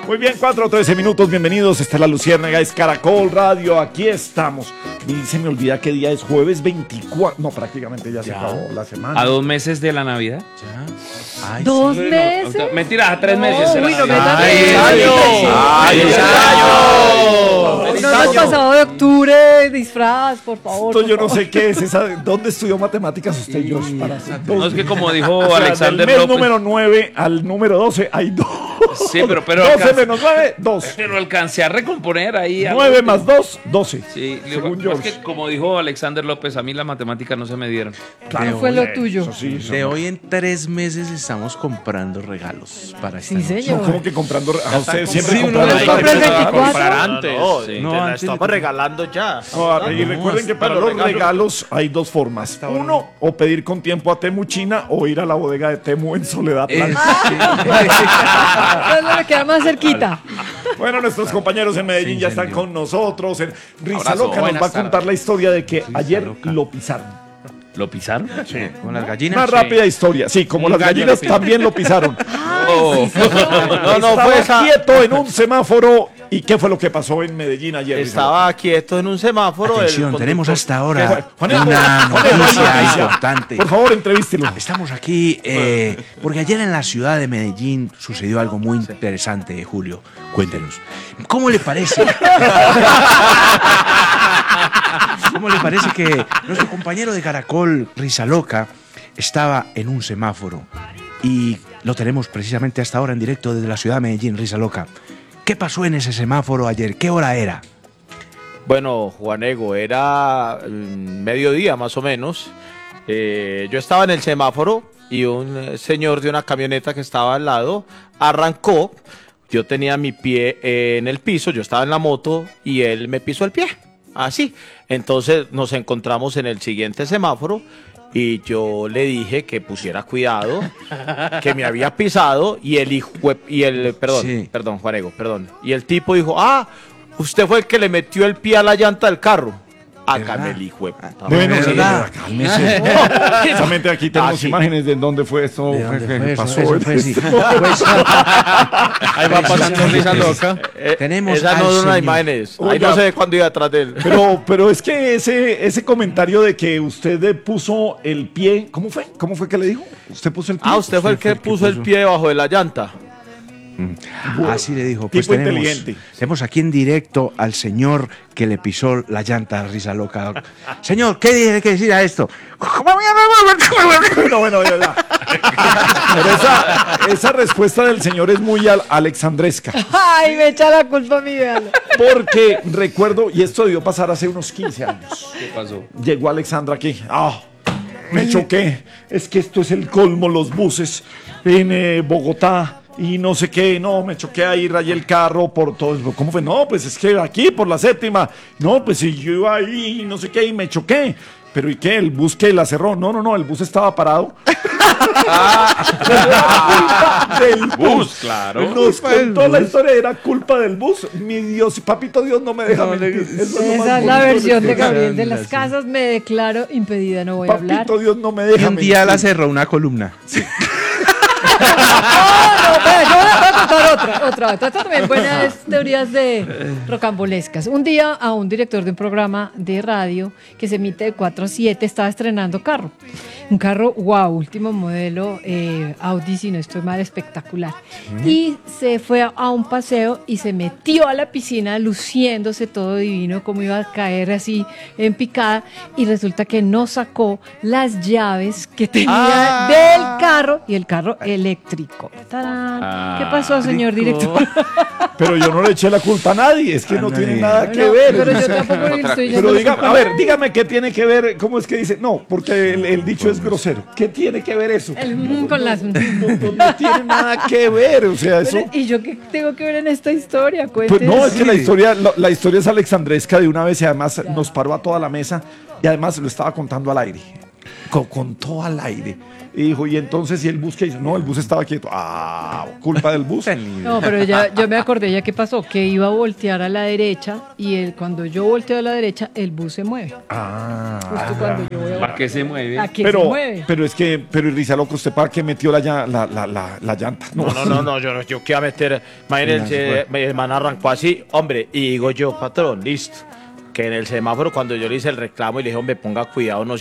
Muy bien, 4:13 minutos, bienvenidos. Esta es La Luciérnaga, es Caracol Radio, aquí estamos. Y se me olvida qué día es, jueves 24. No, prácticamente ya se acabó la semana. ¿A 2 meses de la Navidad? Ya. Ay, ¿2 meses? No, mentira, a 3 meses. Uy, no me No hemos pasado de octubre, disfraz, por favor. Esto yo no sé qué es esa. ¿Dónde estudió matemáticas usted, Josh? No, es que como dijo Alexander del mes López. número 9 al número 12 hay 2. Sí, pero 12 menos 9, 2. Pero alcancé a recomponer ahí. 9 más 2, 12. Sí, según es que como dijo Alexander López, a mí las matemáticas no se me dieron. Claro, fue lo tuyo. Eso sí, de hoy en 3 meses estamos comprando regalos para esta noche. Señor. No, ¿cómo que comprando? A usted siempre Sí, comprando. uno compra el 24. Comprar antes. No, Sí, no, te la antes estamos de- regalando ya. No, y recuerden que para los regalos hay 2 formas. Uno, o pedir con tiempo a Temu China o ir a la bodega de Temu en Soledad Blanca. Entonces me queda más cerquita. Bueno, nuestros compañeros en Medellín ya están con nosotros. Risa Loca nos Buenas va a contar tardes. la historia de que ayer Loca. lo pisaron. ¿Lo pisaron? Sí. Con las gallinas. Una rápida historia. Sí, como Un las gallo gallinas lo pisó. también lo pisaron. No, Estaba fue esa. quieto en un semáforo. ¿Y qué fue lo que pasó en Medellín ayer? Estaba quieto en un semáforo. Atención, tenemos hasta ahora Juanito, una Juanito, noticia noticia. importante. Por favor, entrevístelo. Estamos aquí porque ayer en la ciudad de Medellín sucedió algo muy interesante, Julio. Cuéntenos. ¿Cómo le parece? ¿Cómo le parece que nuestro compañero de Caracol, Risa Loca, estaba en un semáforo? Y lo tenemos precisamente hasta ahora en directo desde la ciudad de Medellín, Risa Loca. ¿Qué pasó en ese semáforo ayer? ¿Qué hora era? Bueno, Juanego, era mediodía más o menos. Yo estaba en el semáforo y un señor de una camioneta que estaba al lado arrancó. Yo tenía mi pie en el piso, yo estaba en la moto y él me pisó el pie. Así. Entonces nos encontramos en el siguiente semáforo y yo le dije que pusiera cuidado, que me había pisado y perdón, Juanego, perdón. Y el tipo dijo, usted fue el que le metió el pie a la llanta del carro. Hágame el hijo de puta. Bueno, sí, ¿Verdad? cálmese. Precisamente aquí tenemos imágenes de dónde fue esto. ¿De dónde ¿Qué fue eso? pasó? Eso fue, sí. Pues, Ahí va pasando Risa Loca. Tenemos Esa no al son las señor. imágenes. Ahí Oiga. no sé cuándo iba atrás de él. Pero es que ese comentario de que usted puso el pie, ¿cómo fue? ¿Cómo fue que le dijo? ¿Usted puso el pie? Usted fue el que puso el pie debajo de la llanta. Así le dijo. Pues Tipo inteligente. tenemos aquí en directo al señor que le pisó la llanta a Risa Loca. Señor, ¿qué tiene que decir a esto? Bueno, ya. Pero esa respuesta del señor es muy alexandresca. Ay, me echa la culpa a mí, véalo. Porque recuerdo, y esto debió pasar hace unos 15 años. ¿Qué pasó? Llegó Alexandra aquí. Me choqué. Es que esto es el colmo, los buses en Bogotá. Y no sé qué, no, me choqué ahí, rayé el carro por todo. ¿Cómo fue? No, pues es que aquí, por la 7ª. No, pues si yo iba ahí, no sé qué, y me choqué. Pero ¿y qué? ¿El bus que la cerró? No, el bus estaba parado. Del bus, claro. Nos contó la historia, era culpa del bus. Mi Dios, papito Dios no me deja mentir. Eso lo más Esa es la bonito versión de historia. Gabriel de las Casas. Me declaro impedida, no voy a hablar. Papito Dios no me Y deja un día la mentir. cerró una columna. No, pero yo voy a contar otra. Esta también buenas teorías de rocambolescas. Un día a un director de un programa de radio que se emite de 4 a 7 estaba estrenando carro. Un carro, wow, último modelo, Audi, si no estoy mal, espectacular. Y se fue a un paseo y se metió a la piscina luciéndose todo divino, como iba a caer así en picada. Y resulta que no sacó las llaves que tenía del carro y el carro eléctrico. ¡Tarán! ¿Qué pasó, señor director? Pero yo no le eché la culpa a nadie, es que no tiene nada que No, ver. pero yo O sea, tampoco le estoy pero yendo a ver, dígame qué tiene que ver, ¿cómo es que dice? No, porque el dicho es grosero. ¿Qué tiene que ver eso? con las... No tiene nada que ver, o sea, eso... ¿Y yo qué tengo que ver en esta historia? Pues Cuéntese. no, es que la historia es alexandresca de una vez y además nos paró a toda la mesa y además lo estaba contando al aire. con todo al aire. Y dijo, y entonces, ¿y el bus qué hizo? No, el bus estaba quieto. Culpa del bus. No, pero yo me acordé ya qué pasó, que iba a voltear a la derecha y cuando yo volteo a la derecha, el bus se mueve. Justo cuando yo voy ¿Para qué se mueve? ¿A qué se mueve? Pero es que, pero Rizaloco, ¿usted para qué metió la llanta? No, yo qué iba a meter. Imagínense, mi hermana arrancó así, hombre, y digo yo, patrón, listo. Que en el semáforo, cuando yo le hice el reclamo y le dije, hombre, ponga cuidado, no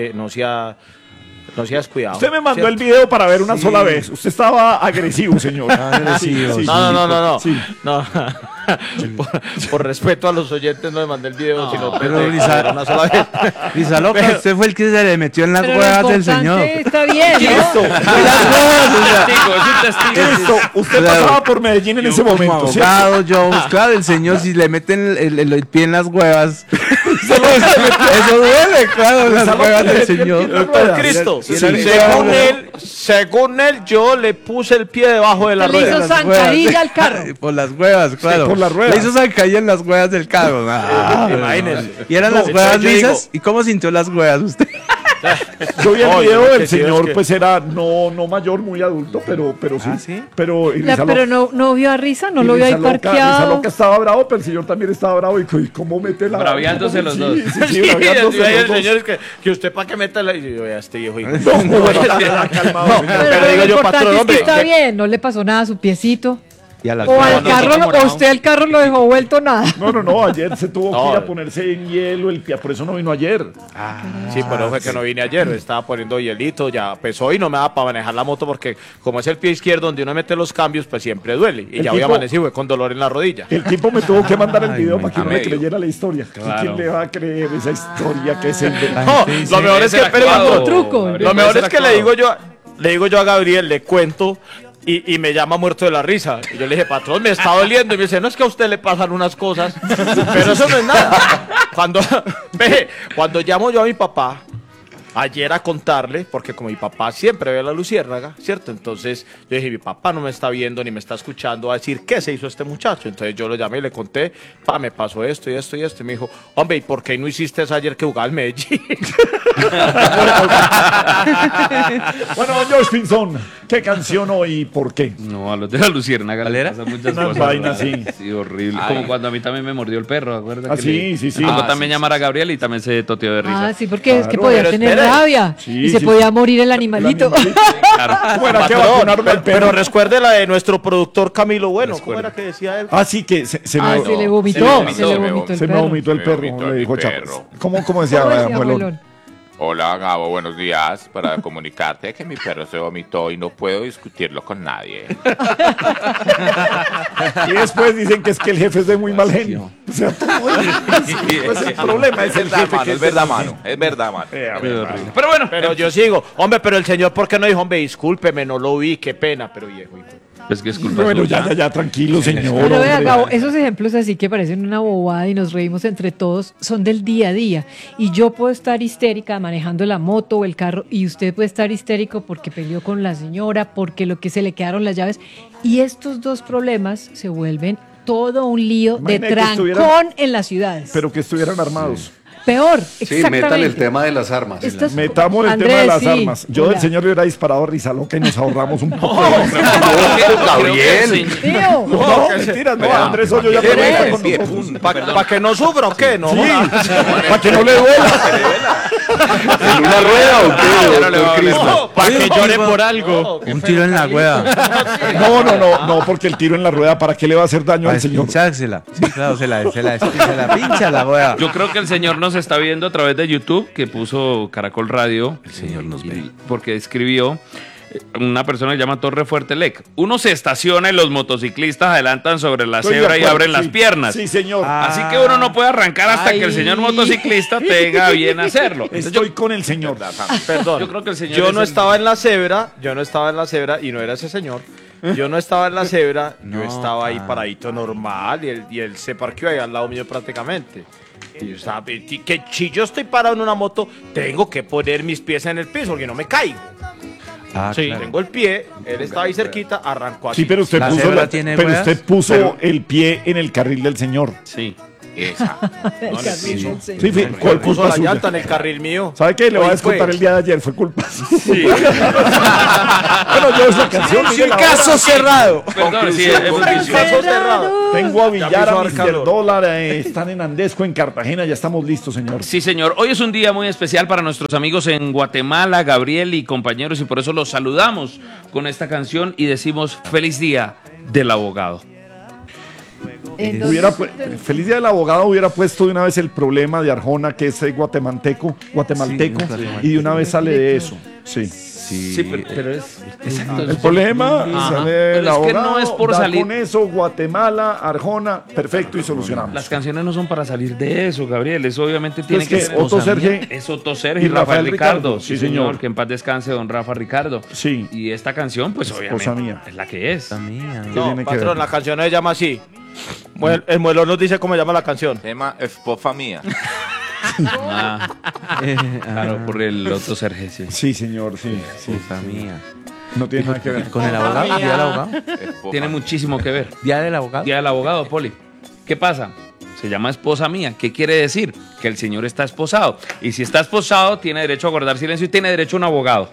seas cuidado. Usted me mandó ¿cierto? el video para ver una sola vez. Usted estaba agresivo, señor. Agresivo, sí. No. Sí. No. por respeto a los oyentes no le mandé el video, sino pero de Lisa- una sola vez. Rizaloca, usted fue el que se le metió en las Pero lo huevas del importante señor. está bien, ¿no? Eso, Es un testigo. eso. Usted Claro. pasaba por Medellín en ese Como momento, ¿cierto? abogado, yo buscaba del señor si le meten el pie en las huevas. Eso duele, claro, en las huevas del señor. Doctor Cristo, Sí, según él, yo le puse el pie debajo de la Le hizo rueda. zancadilla al carro. Por las huevas, claro. por las ruedas. Le hizo zancadilla en las huevas del carro. Imagínese. Y eran las No, huevas yo digo- lisas. ¿Y cómo sintió las huevas usted? Yo vi el Oye, video lo del que sí es señor, que- pues era no mayor, muy adulto, pero sí. ¿sí? Pero Pero no vio a Risa, no lo vio ahí parqueado. Rizaloca estaba bravo, pero el señor también estaba bravo. Y cómo mete la... Braviándose los dos. Sí, braviándose y el los dos. señor es que usted para qué meta la... Y yo, ya este viejo hijo. No, ya, calmado, señor. Pero digo lo yo, importante patrón, es que hombre, está que- bien, no le pasó nada a su piecito. Y a las O huevas. al carro, o usted al carro lo dejó vuelto nada. No, ayer se tuvo que No. ir a ponerse en hielo el pie, por eso no vino ayer. Sí, pero fue que no vine ayer, estaba poniendo hielito, ya pues hoy no me da para manejar la moto porque como es el pie izquierdo donde uno mete los cambios, pues siempre duele. Y El ya hoy tipo- amanecido con dolor en la rodilla. El tipo me tuvo que mandar el video para que a no me medio. creyera la historia. Claro. ¿Quién le va a creer esa historia que es el de... No, lo mejor es que, Ese pero, actuado, truco. Gabriel, lo mejor puede es ser que le actuado. digo yo a Gabriel, le cuento y me llama muerto de la risa. Y yo le dije, patrón, me está doliendo. Y me dice, no es que a usted le pasan unas cosas, pero eso no es nada. Cuando llamo yo a mi papá, ayer a contarle, porque como mi papá siempre ve a la luciérnaga, ¿cierto? Entonces yo dije, mi papá no me está viendo ni me está escuchando a decir qué se hizo este muchacho. Entonces yo lo llamé y le conté, pa, me pasó esto y esto y esto. Y me dijo, hombre, ¿y por qué no hiciste eso ayer que jugaba al Medellín? Bueno, don George Pinzón, ¿qué canción hoy y por qué? No, a los de la Luciérnaga le ¿Valera? pasan muchas Unas cosas. vainas, ¿verdad? sí. Sí, horrible. Ay. Como cuando a mí también me mordió el perro, ¿acuerdas? Ah, Que sí, sí, sí. Tocó Ah, también llamar a Gabriel y también se toteó de risa. Ah, sí, porque es que Claro, podía pero tener espere. rabia Sí, y se sí, podía morir el animalito. Claro. ¿Cómo era que Patrón, vacunaron al pero perro? recuerde la de nuestro productor Camilo Bueno. ¿Cómo era que decía él? Ah, sí, que se Ah, me... se le vomitó, se se le me vomitó el Se me perro. vomitó el Se me perro, vomitó le mi dijo perro. Chávez. ¿Cómo decía, ¿Cómo decía, abuelón? abuelón? Hola Gabo, buenos días. Para comunicarte que mi perro se vomitó y no puedo discutirlo con nadie. Y después dicen que es que el jefe es de muy mal genio. O sea, pues el problema es el jefe que es verdad, mano. Es verdad, mano. Pero bueno, Pero yo sigo. Hombre, pero el señor, ¿por qué no dijo, hombre, discúlpeme, no lo vi, qué pena, pero viejo. es que es culpa Bueno, suya. ya, tranquilo, señor. Pero vea, hombre. Gabo, esos ejemplos así que parecen una bobada y nos reímos entre todos son del día a día. Y yo puedo estar histérica manejando la moto o el carro y usted puede estar histérico porque peleó con la señora, porque lo que se le quedaron las llaves. Y estos dos problemas se vuelven todo un lío de Imagina que trancón estuvieran- en las ciudades. Pero que estuvieran armados. Peor, Sí, exactamente. metan el tema de las armas. Estas- Metamos el Andrés, tema de las sí. armas. Yo Hola. del señor le hubiera disparado a Rizaloca y nos ahorramos un poco. Gabriel. Tío, No, mentiras, no, Andrés Hoyo ya trabaja con nosotros. ¿Para que no sufra o qué? No, Para que no le duela. ¿En una rueda o qué, doctor Cristo? para que llore por algo. Un tiro en la hueva. No, porque el tiro en la rueda, ¿para qué le va a hacer daño Para al señor? pinchársela. Sí, claro, se la pincha la hueva. Yo creo que el señor nos está viendo a través de YouTube, que puso Caracol Radio. El señor nos ve. Porque escribió una persona que se llama Torre Fuerte Lec. Uno se estaciona y los motociclistas adelantan sobre la Estoy de cebra y acuerdo, abren las sí. piernas. Sí, señor. Así que uno no puede arrancar hasta que el señor motociclista tenga bien hacerlo. Entonces Estoy con el señor. Perdón. yo creo que el señor Yo es no el- estaba en la cebra, y no era ese señor. Yo no estaba en la cebra, yo estaba ahí paradito normal y él se parqueó ahí al lado mío prácticamente. Y yo estaba, que si yo estoy parado en una moto, tengo que poner mis pies en el piso porque no me caigo. Ah, Sí, claro. tengo el pie, él estaba ahí cerquita, arrancó así. Sí, pero usted ¿La puso, cebra tiene pero ruedas? usted puso el pie en el carril del señor. Sí. Esa. No, en el piso. Sí, fue ¿Cuál puso culpa la suya. llanta en el carril mío? ¿Sabe qué? Le voy a Hoy fue. descontar el día de ayer, fue culpa suya. Bueno, yo esa canción. mire la Caso hora. cerrado. Perdón, sí, Caso cerrado. Tengo a Villar, empezó a a dar Mr. calor. Dólar, están en Andesco, en Cartagena, ya estamos listos, señor. Sí, señor. Hoy es un día muy especial para nuestros amigos en Guatemala, Gabriel y compañeros, y por eso los saludamos con esta canción y decimos feliz día del abogado. Entonces, Feliz Día del Abogado hubiera puesto de una vez el problema de Arjona, que es guatemalteco, y de una vez sale de eso. Sí. Sí, pero es... Exacto. El problema sale Pero del es que abogado, no es por da salir- con eso, Guatemala, Arjona, perfecto y solucionamos. Las canciones no son para salir de eso, Gabriel. Eso obviamente tiene Es que que ser... Otto Serge Es Otto Sergio y y Rafael Rafael Ricardo. Ricardo. Sí, Sí, señor. señor. Que en paz descanse don Rafa Ricardo. Sí. Y esta canción, pues Esposa obviamente mía. es la que es. Mía. ¿Qué No, tiene que patrón, ver? la canción no se llama así. El muelón nos dice cómo se llama la canción. Tema esposa mía. Ah, claro, por el Otto Sergio. Sí. Sí, señor, sí. Esposa mía. No tiene nada que ver. Con el abogado, día del abogado. Esposa Tiene mía. muchísimo que ver. Día del abogado. Día del abogado, Poli. ¿Qué pasa? Se llama esposa mía. ¿Qué quiere decir? Que el señor está esposado. Y si está esposado, tiene derecho a guardar silencio y tiene derecho a un abogado.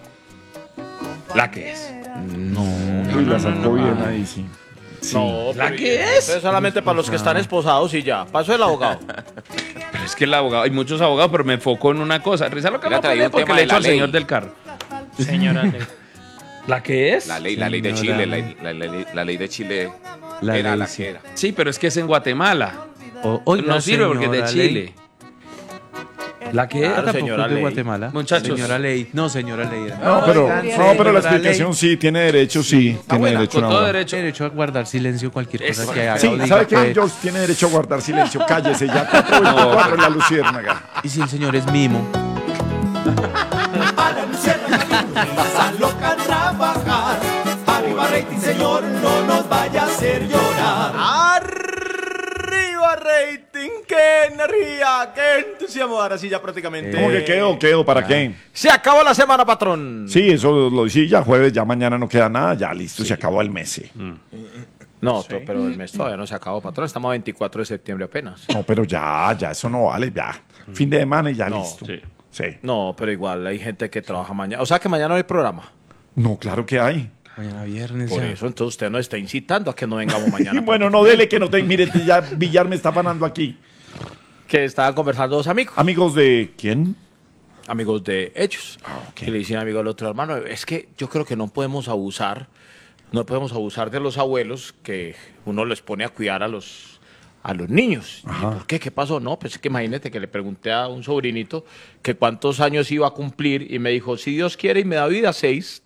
La que es. Uy, la sacó bien ahí, sí. No, ¿La pero- que es? Eso es solamente para los que están esposados y ya. Paso el abogado. Pero es que el abogado, hay muchos abogados, pero me enfoco en una cosa. Risa lo que Mira, no traía pone un porque tema le de echo la al ley. señor del carro. Señora. ¿La que es? La ley de Chile, la ley de Chile La era ley, la sí. que era. Sí, pero es que es en Guatemala. Oiga, No sirve porque es de señora Chile. Ley. ¿La que Claro, es? Tampoco señora es de Ley. Muguatemala. Muchachos. Señora Ley. No, señora Ley. No, pero, Señora la Ley. explicación sí, tiene derecho, sí. Tiene buena, derecho con a todo una- derecho. Derecho a guardar silencio cualquier cosa Eso. que haga. Sí, o diga, ¿sabe qué? pues. George tiene derecho a guardar silencio. Cállese ya. 4:24 en la luciérnaga. Y si el señor es mimo. A la luciérnaga loca a trabajar. Arriba rating, señor, no nos vaya a hacer llorar. Arriba rating, qué energía, qué entusiasmo. Ahora sí ya prácticamente. ¿Cómo que quedó? ¿Para qué? Se acabó la semana, patrón. Sí, eso lo decía ya jueves, ya mañana no queda nada, ya listo, se acabó el mes. Sí. No, pero el mes todavía no se acabó, patrón. Estamos a 24 de septiembre apenas. No, pero ya, eso no vale, ya. Fin de semana y ya No, listo. sí. Sí. No, pero igual hay gente que trabaja mañana. O sea que mañana no hay programa. No, claro que hay. Mañana viernes Por ya. eso entonces usted nos está incitando a que no vengamos mañana. Bueno, no dele que no te. Mire, ya Villar me está panando aquí. Que estaban conversando dos amigos. Amigos de. ¿Quién? Amigos de ellos. ok. Que le dicen amigo al otro hermano, es que yo creo que no podemos abusar de los abuelos que uno les pone a cuidar a los niños. Y, ¿por qué? ¿Qué pasó? No, pues es que imagínate que le pregunté a un sobrinito que cuántos años iba a cumplir y me dijo, si Dios quiere y me da vida, 6.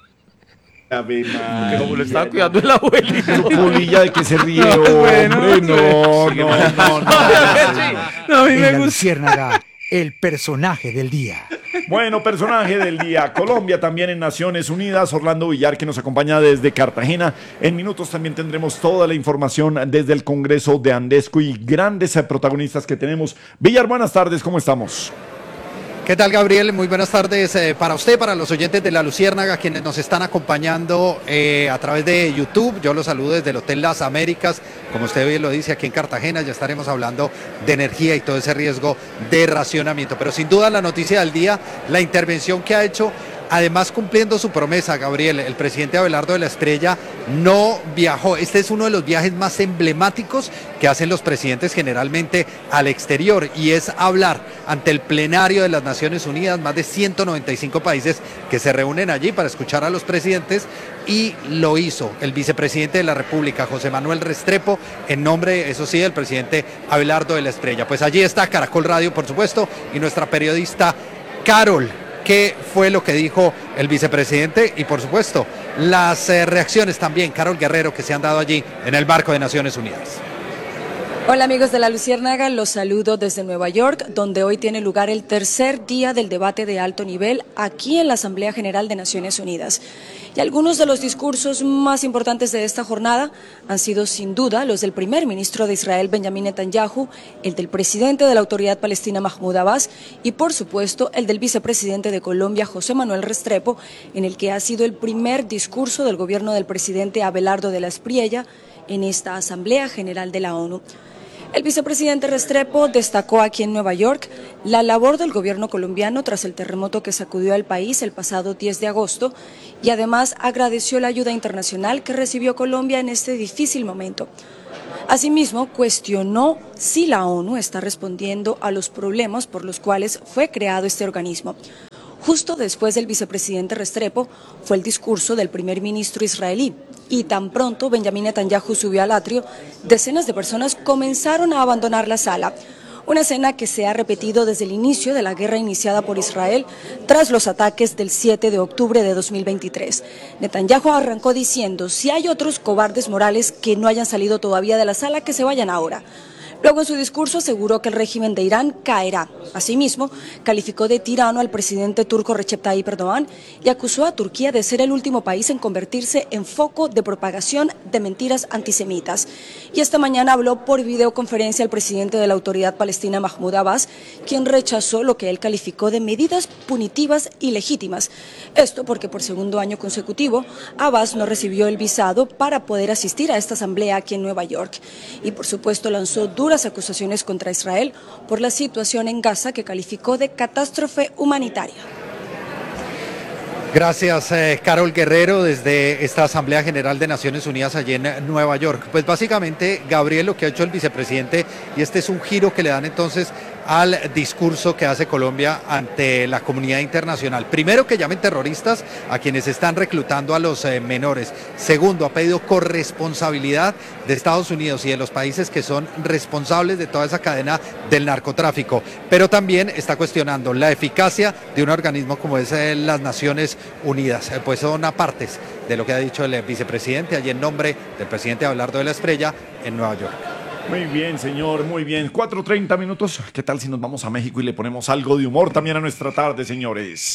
Que como le estaba cuidando el abuelito. Polilla de que se ríe, hombre. No. No, a mí En la Luciérnaga, el personaje del día. Bueno, personaje del día. Colombia también en Naciones Unidas. Orlando Villar, que nos acompaña desde Cartagena. En minutos también tendremos toda la información desde el Congreso de Andesco y grandes protagonistas que tenemos. Villar, buenas tardes, ¿cómo estamos? ¿Qué tal, Gabriel? Muy buenas tardes para usted, para los oyentes de La Luciérnaga, quienes nos están acompañando a través de YouTube. Yo los saludo desde el Hotel Las Américas. Como usted bien lo dice, aquí en Cartagena ya estaremos hablando de energía y todo ese riesgo de racionamiento. Pero sin duda la noticia del día, la intervención que ha hecho, además cumpliendo su promesa, Gabriel, el presidente Abelardo de la Estrella no viajó. Este es uno de los viajes más emblemáticos que hacen los presidentes generalmente al exterior, y es hablar ante el plenario de las Naciones Unidas, más de 195 países que se reúnen allí para escuchar a los presidentes, y lo hizo el vicepresidente de la República, José Manuel Restrepo, en nombre, eso sí, del presidente Abelardo de la Estrella. Pues allí está Caracol Radio, por supuesto, y nuestra periodista Carol. ¿Qué fue lo que dijo el vicepresidente? Y por supuesto, las reacciones también, Carol Guerrero, que se han dado allí en el marco de Naciones Unidas. Hola amigos de La Luciérnaga, los saludo desde Nueva York, donde hoy tiene lugar el tercer día del debate de alto nivel aquí en la Asamblea General de Naciones Unidas. Y algunos de los discursos más importantes de esta jornada han sido sin duda los del primer ministro de Israel, Benjamín Netanyahu, el del presidente de la Autoridad Palestina, Mahmoud Abbas, y por supuesto el del vicepresidente de Colombia, José Manuel Restrepo, en el que ha sido el primer discurso del gobierno del presidente Abelardo de la Espriella en esta Asamblea General de la ONU. El vicepresidente Restrepo destacó aquí en Nueva York la labor del gobierno colombiano tras el terremoto que sacudió al país el pasado 10 de agosto y además agradeció la ayuda internacional que recibió Colombia en este difícil momento. Asimismo, cuestionó si la ONU está respondiendo a los problemas por los cuales fue creado este organismo. Justo después del vicepresidente Restrepo fue el discurso del primer ministro israelí y tan pronto Benjamín Netanyahu subió al atrio, decenas de personas comenzaron a abandonar la sala. Una escena que se ha repetido desde el inicio de la guerra iniciada por Israel tras los ataques del 7 de octubre de 2023. Netanyahu arrancó diciendo, si hay otros cobardes morales que no hayan salido todavía de la sala, que se vayan ahora. Luego en su discurso aseguró que el régimen de Irán caerá. Asimismo, calificó de tirano al presidente turco Recep Tayyip Erdogan y acusó a Turquía de ser el último país en convertirse en foco de propagación de mentiras antisemitas. Y esta mañana habló por videoconferencia el presidente de la Autoridad Palestina Mahmoud Abbas, quien rechazó lo que él calificó de medidas punitivas ilegítimas. Esto porque por segundo año consecutivo, Abbas no recibió el visado para poder asistir a esta asamblea aquí en Nueva York. Y por supuesto lanzó duras acusaciones contra Israel por la situación en Gaza que calificó de catástrofe humanitaria. Gracias, Carol Guerrero, desde esta Asamblea General de Naciones Unidas allí en Nueva York. Pues básicamente, Gabriel, lo que ha hecho el vicepresidente, y este es un giro que le dan entonces al discurso que hace Colombia ante la comunidad internacional. Primero, que llamen terroristas a quienes están reclutando a los menores. Segundo, ha pedido corresponsabilidad de Estados Unidos y de los países que son responsables de toda esa cadena del narcotráfico. Pero también está cuestionando la eficacia de un organismo como es las Naciones Unidas. Pues son apartes de lo que ha dicho el vicepresidente allí en nombre del presidente Abelardo de la Espriella en Nueva York. Muy bien, señor, muy bien. 4:30 minutos. ¿Qué tal si nos vamos a México y le ponemos algo de humor también a nuestra tarde, señores?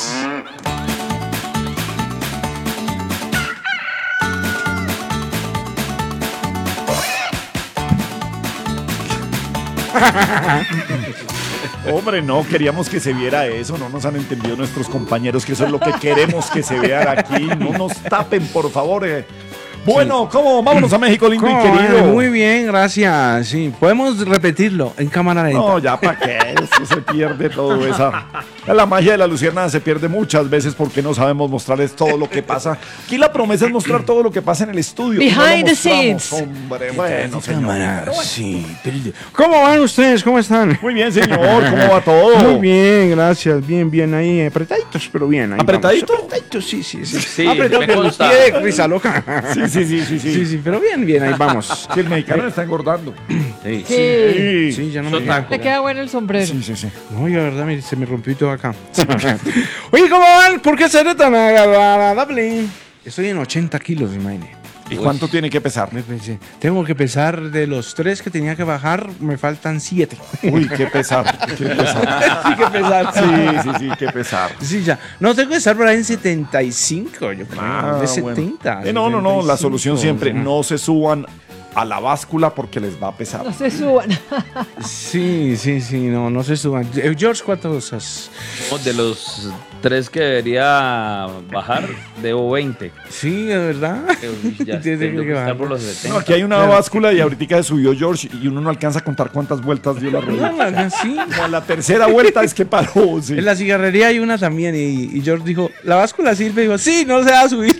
Hombre, no, queríamos que se viera eso, no nos han entendido nuestros compañeros que eso es lo que queremos que se vea aquí. No nos tapen, por favor. Bueno, ¿cómo? Vámonos a México, lindo y querido. Muy bien, gracias. Sí, podemos repetirlo en cámara lenta. No, ya para qué, eso se pierde todo esa. La magia de la Luciérnaga se pierde muchas veces porque no sabemos mostrarles todo lo que pasa. Aquí la promesa es mostrar todo lo que pasa en el estudio. Behind the scenes. Hombre, bueno, cámara, sí. ¿Cómo van ustedes? ¿Cómo están? Muy bien, señor. ¿Cómo va todo? Muy bien, gracias. Bien, ahí apretaditos, pero bien. Ahí ¿apretadito? Vamos. Apretaditos, sí. Sí, apretadito me los consta. pies, risa loca. Sí, pero bien, ahí vamos. Que el mexicano está engordando. Sí, ya no me Le queda bueno el sombrero. Sí. No, la verdad, mire, se me rompió todo acá. Oye, ¿cómo van? ¿Por qué seré tan agradable? Estoy en 80 kilos, imagínate. ¿Y cuánto tiene que pesar? Tengo que pesar de los 3 que tenía que bajar, me faltan 7. Uy, qué pesar. Sí, qué pesar. Sí, qué pesar. Sí, ya. No, tengo que estar por ahí en 75, yo creo. De 70. Bueno. No, la solución siempre, no se suban a la báscula porque les va a pesar. No se suban. Sí, no se suban. George, ¿cuántos has? De los 3 que debería bajar, debo 20. Sí, de verdad. Ya tengo que estar por los 70. No, aquí hay una báscula y ahorita se subió George y uno no alcanza a contar cuántas vueltas dio la rueda. Sí. Como a la tercera vuelta es que paró. Sí. En la cigarrería hay una también y George dijo, ¿la báscula sirve? Dijo, sí, no se va a subir.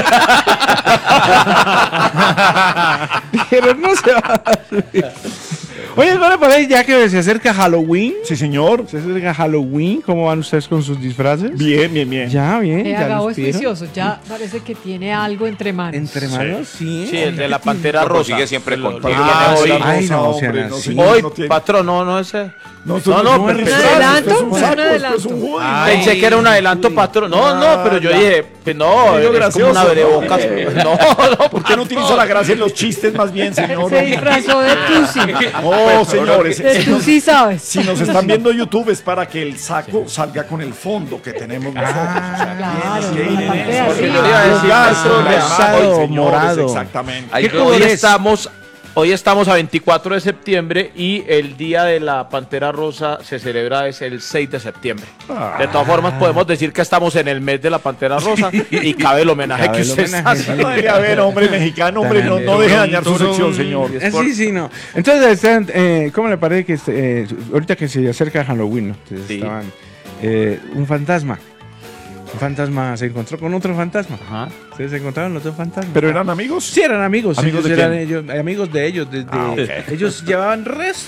Pero no se va a subir. Oye, ¿no le parece ya que se acerca Halloween? Sí, señor. Se acerca Halloween. ¿Cómo van ustedes con sus disfraces? Bien. Ya, bien. Ya Gabo los es vieron. juicioso, ya parece que tiene algo entre manos. ¿Entre manos? Sí. Sí, el de la Pantera Lo Rosa. consigue siempre con Hoy, Ay, no, sean así. hoy, patrón, no ese. No, pero es ¿Un adelanto? es un saco, ¿Un adelanto? es un juego. Pensé que era un adelanto, patrón. No, pero yo dije, pues no, Medio es gracioso, como una abrebocas. No, ¿Por qué no utiliza la gracia en los chistes más bien, señor? Se disfrazó de Tusi. Oh, señores. De Tusi, ¿sabes? Si nos están viendo en YouTube es para que el saco salga con el fondo que tenemos nosotros. O sea, Claro, tienes que ir la en parte de eso. arriba. Yo iba a decir Gasto, rosado, señores, morado. Exactamente. Hay que hoy colores. estamos Hoy estamos a 24 de septiembre y el Día de la Pantera Rosa se celebra es el 6 de septiembre. De todas formas, podemos decir que estamos en el mes de la Pantera Rosa y cabe el homenaje que usted está haciendo. No debería haber, hombre mexicano, hombre, no deje dañar su sección, señor. Sí, no. Entonces, ¿cómo le parece que ahorita que se acerca Halloween, ¿no? Entonces, Sí. estaban un fantasma se encontró con otro fantasma. Ajá. Ustedes se encontraron los dos fantasmas. ¿Pero eran amigos? Sí, eran amigos. ¿Amigos ellos de eran quién? amigos de ellos. Ok. Ellos llevaban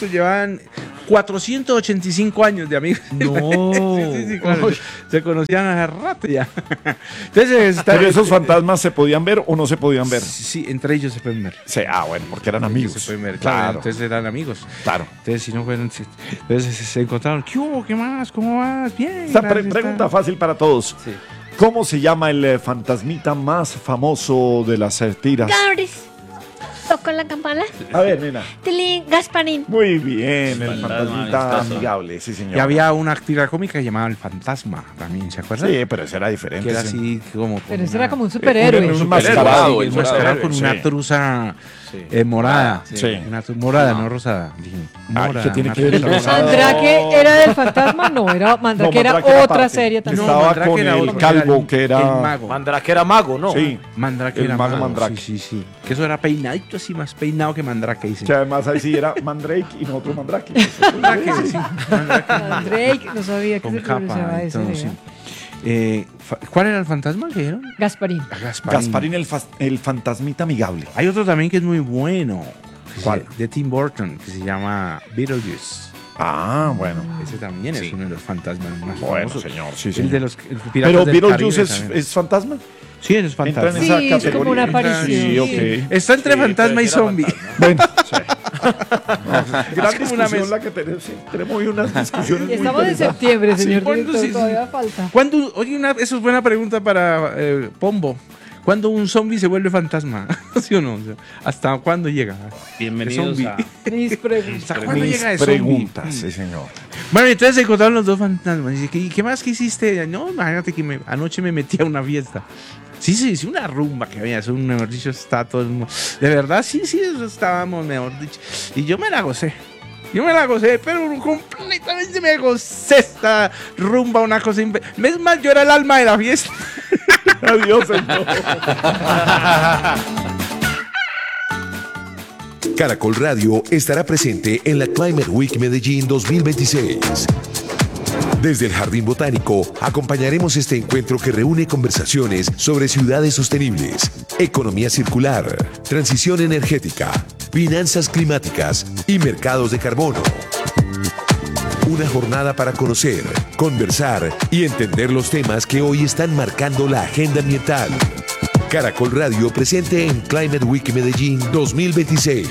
485 años de amigos. No. Sí, claro. Se conocían hace rato ya. Entonces, ¿Pero esos fantasmas se podían ver o no se podían ver? Sí, entre ellos se pueden ver. Sí, bueno, porque eran Entre ellos amigos. se pueden ver, Claro, Entonces eran amigos. claro. Entonces, si no fueron. Entonces se encontraron. ¿Qué hubo? ¿Qué más? ¿Cómo vas? Bien. Esta gracias, pregunta está. fácil para todos. Sí. ¿Cómo se llama el fantasmita más famoso de las tiras? Gabris. Tocó la campana. A ver, nena. Tilín, Gasparín. Muy bien, el Fantasma fantasmita amistoso. amigable, sí, señor. Y había una tira cómica llamada El Fantasma también, ¿se acuerdan? Sí, pero ese era diferente. Que era sí. así como. Pero ese era como un superhéroe. Un mascarado, el Enmascarado con sí. una truza morada. Sí. Una morada, no rosada. Dije, Ay, morada, ¿qué tiene una que ver el truza rosado? ¿Mandrake era del fantasma? No, Mandrake era Mandrake otra aparte. serie también. Estaba Mandrake con era el otro, calvo el- que era... El mago. Mandrake era mago, ¿no? Sí, Mandrake el era mago mago. Mandrake. Sí. Que eso era peinadito así, más peinado que Mandrake, dice. que además ahí sí era Mandrake y nosotros Mandrake. Mandrake, sí. Mandrake. Drake, no sabía que Con se pronunciaba capa y eso. todo, ¿verdad? sí. ¿Cuál era el fantasma que dijeron? Gasparín. Gasparín el fantasmita amigable. Hay otro también que es muy bueno. ¿Cuál? De Tim Burton, que se llama Beetlejuice. Ah, bueno. Ese también es uno de los fantasmas más Bueno, famosos. señor, sí, El señor. de los piratas Pero del Beetlejuice Caribe también. es fantasma. Sí, es Entra en fantasma. esa Sí, es como categoría. una aparición. Sí, ok. Está entre Sí, fantasma puede y ser zombie. Bueno, sí. Gran Es como una discusión mesa. la que tenemos. Sí, tenemos hoy unas discusiones Y estamos muy en septiembre, señor ¿cuándo director, sí, sí? todavía falta. ¿Cuándo, oye, eso es buena pregunta para Pombo. ¿Cuándo un zombie se vuelve fantasma? ¿Sí o no? O sea, ¿hasta cuándo llega? Bienvenidos zombie. a... Mis preguntas. ¿Hasta cuándo llega Mis el zombie? preguntas, sí, señor. Bueno, entonces se encontraron los dos fantasmas. Dice, ¿qué más que hiciste? No, imagínate que anoche me metí a una fiesta. Sí, una rumba que había, eso, mejor dicho, está todo el mundo. De verdad, sí, eso estábamos, mejor dicho. Y yo me la gocé. Pero completamente me gocé esta rumba, una cosa. Es más, yo era el alma de la fiesta. Adiós, señor. Caracol Radio estará presente en la Climate Week Medellín 2026. Desde el Jardín Botánico acompañaremos este encuentro que reúne conversaciones sobre ciudades sostenibles, economía circular, transición energética, finanzas climáticas y mercados de carbono. Una jornada para conocer, conversar y entender los temas que hoy están marcando la agenda ambiental. Caracol Radio presente en Climate Week Medellín 2026.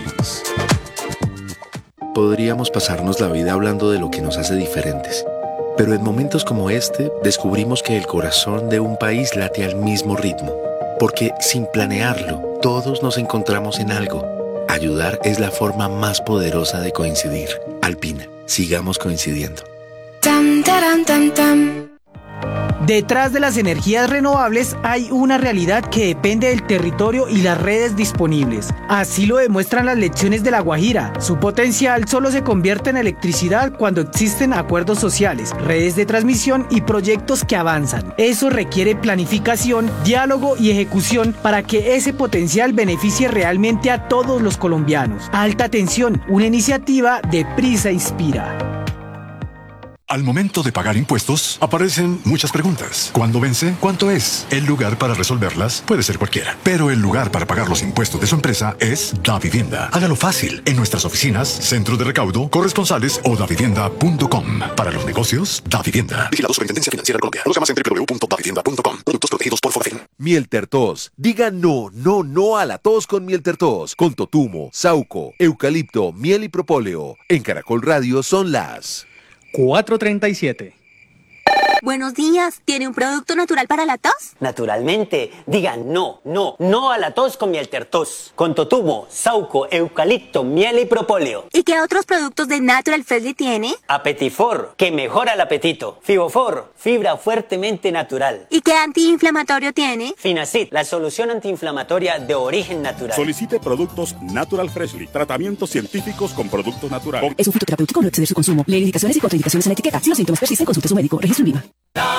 Podríamos pasarnos la vida hablando de lo que nos hace diferentes. Pero en momentos como este, descubrimos que el corazón de un país late al mismo ritmo. Porque sin planearlo, todos nos encontramos en algo. Ayudar es la forma más poderosa de coincidir. Alpina, sigamos coincidiendo. Tam, taram, tam, tam. Detrás de las energías renovables hay una realidad que depende del territorio y las redes disponibles. Así lo demuestran las lecciones de La Guajira. Su potencial solo se convierte en electricidad cuando existen acuerdos sociales, redes de transmisión y proyectos que avanzan. Eso requiere planificación, diálogo y ejecución para que ese potencial beneficie realmente a todos los colombianos. Alta Tensión, una iniciativa de Prisa Inspira. Al momento de pagar impuestos, aparecen muchas preguntas. ¿Cuándo vence? ¿Cuánto es? El lugar para resolverlas puede ser cualquiera, pero el lugar para pagar los impuestos de su empresa es Davivienda. Hágalo fácil en nuestras oficinas, centros de recaudo, corresponsales o davivienda.com. Para los negocios, Davivienda. Vigilado Superintendencia Financiera de Colombia. Conozca más en www.davivienda.com. Productos protegidos por Fogafín. Miel Tertos. Diga no a la tos con Miel Tertos. Con totumo, sauco, eucalipto, miel y propóleo. En Caracol Radio son las 4:37. Buenos días. ¿Tiene un producto natural para la tos? Naturalmente. Digan no a la tos con miel tertos. Con totumo, sauco, eucalipto, miel y propóleo. ¿Y qué otros productos de Natural Freshly tiene? Apetifor, que mejora el apetito. Fibofor, fibra fuertemente natural. ¿Y qué antiinflamatorio tiene? Finacid, la solución antiinflamatoria de origen natural. Solicite productos Natural Freshly. Tratamientos científicos con productos naturales. Es un fitoterapéutico, no exceder su consumo. Lee indicaciones y contraindicaciones en la etiqueta. Si los síntomas persisten, consulte a su médico. Registro en Viva.